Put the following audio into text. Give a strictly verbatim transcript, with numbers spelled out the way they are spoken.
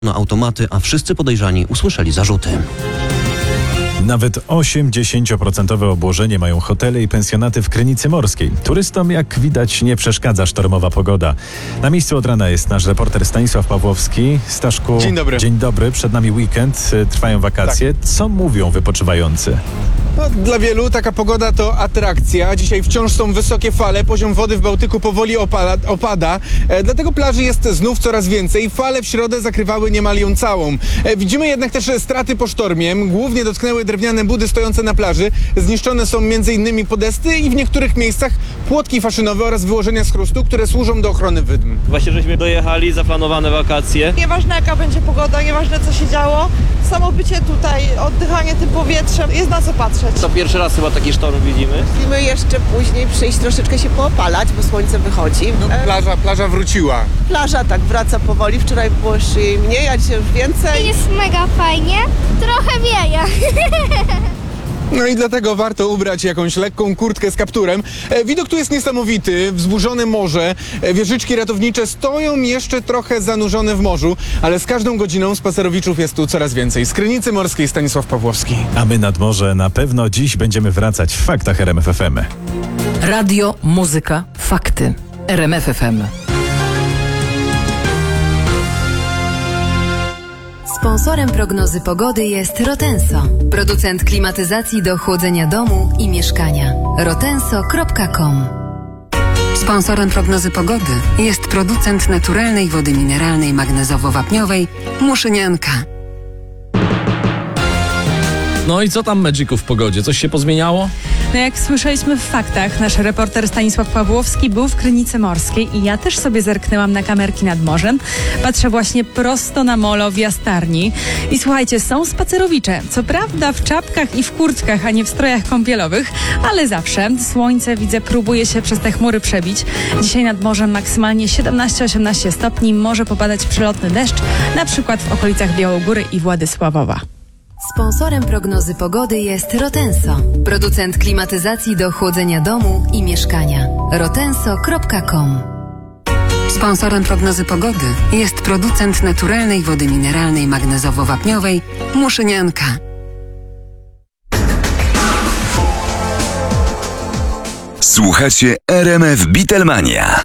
na automaty, a wszyscy podejrzani usłyszeli zarzuty. Nawet osiemdziesiąt procent obłożenie mają hotele i pensjonaty w Krynicy Morskiej. Turystom, jak widać, nie przeszkadza sztormowa pogoda. Na miejscu od rana jest nasz reporter Stanisław Pawłowski. Staszku, dzień dobry. Dzień dobry. Przed nami weekend, trwają wakacje. Tak. Co mówią wypoczywający? No, dla wielu taka pogoda to atrakcja. Dzisiaj wciąż są wysokie fale, poziom wody w Bałtyku powoli opada, opada. E, dlatego plaży jest znów coraz więcej. Fale w środę zakrywały niemal ją całą. E, widzimy jednak też straty po sztormie. Głównie dotknęły drewniane budy stojące na plaży. Zniszczone są między innymi podesty i w niektórych miejscach płotki faszynowe oraz wyłożenia z chrustu, które służą do ochrony wydm. Właśnie żeśmy dojechali, zaplanowane wakacje. Nieważne jaka będzie pogoda, nieważne co się działo, samo bycie tutaj, oddychanie tym powietrzem, jest na co patrzeć. To pierwszy raz chyba taki sztorm widzimy. Musimy jeszcze później przyjść troszeczkę się poopalać, bo słońce wychodzi. No, plaża, plaża wróciła. Plaża tak wraca powoli, wczoraj było już jej mniej, a dzisiaj już więcej. Jest mega fajnie, trochę wieje. No i dlatego warto ubrać jakąś lekką kurtkę z kapturem. E, widok tu jest niesamowity, wzburzone morze, e, wieżyczki ratownicze stoją jeszcze trochę zanurzone w morzu, ale z każdą godziną spacerowiczów jest tu coraz więcej. Z Krynicy Morskiej Stanisław Pawłowski. A my nad morze na pewno dziś będziemy wracać w faktach R M F F M. Radio, muzyka, fakty. R M F F M. Sponsorem prognozy pogody jest Rotenso, producent klimatyzacji do chłodzenia domu i mieszkania. rotenso kropka com. Sponsorem prognozy pogody jest producent naturalnej wody mineralnej magnezowo-wapniowej Muszynianka. No i co tam, Magicu, w pogodzie? Coś się pozmieniało? No jak słyszeliśmy w faktach, nasz reporter Stanisław Pawłowski był w Krynicy Morskiej i ja też sobie zerknęłam na kamerki nad morzem. Patrzę właśnie prosto na molo w Jastarni. I słuchajcie, są spacerowicze. Co prawda w czapkach i w kurtkach, a nie w strojach kąpielowych, ale zawsze. Słońce, widzę, próbuje się przez te chmury przebić. Dzisiaj nad morzem maksymalnie siedemnaście osiemnaście stopni. Może popadać przelotny deszcz, na przykład w okolicach Białogóry i Władysławowa. Sponsorem prognozy pogody jest Rotenso, producent klimatyzacji do chłodzenia domu i mieszkania. rotenso kropka com. Sponsorem prognozy pogody jest producent naturalnej wody mineralnej magnezowo-wapniowej Muszynianka. Słuchacie R M F Beatlemania.